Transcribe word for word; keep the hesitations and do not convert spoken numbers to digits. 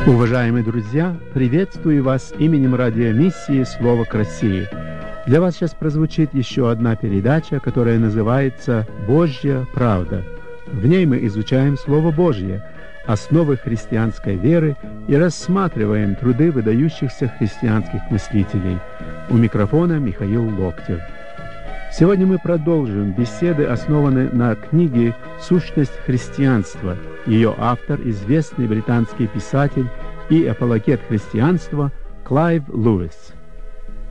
Уважаемые друзья, приветствую вас именем радиомиссии «Слово к России». Для вас сейчас прозвучит еще одна передача, которая называется «Божья правда». В ней мы изучаем Слово Божье, основы христианской веры и рассматриваем труды выдающихся христианских мыслителей. У микрофона Михаил Локтев. Сегодня мы продолжим беседы, основанные на книге «Сущность христианства». Ее автор – известный британский писатель и апологет христианства Клайв Льюис.